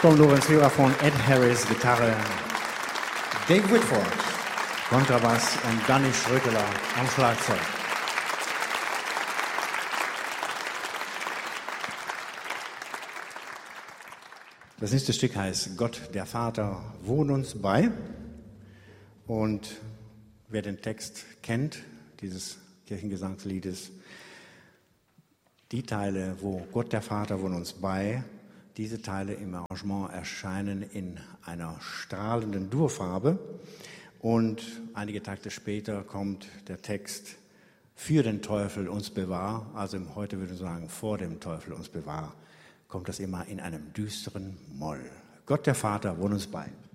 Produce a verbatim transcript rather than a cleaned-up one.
Tom Lorenz-Hörer von Ed Harris, Gitarre, Dave Whitford, Kontrabass und Danny Schröteler am Schlagzeug. Das nächste Stück heißt Gott, der Vater, wohnt uns bei. Und wer den Text kennt, dieses Kirchengesangsliedes, die Teile, wo Gott, der Vater, wohnt uns bei, diese Teile im Arrangement erscheinen in einer strahlenden Durfarbe. Und einige Takte später kommt der Text für den Teufel uns bewahr, also heute würde ich sagen, vor dem Teufel uns bewahr, kommt das immer in einem düsteren Moll. Gott, der Vater, wohnt uns bei.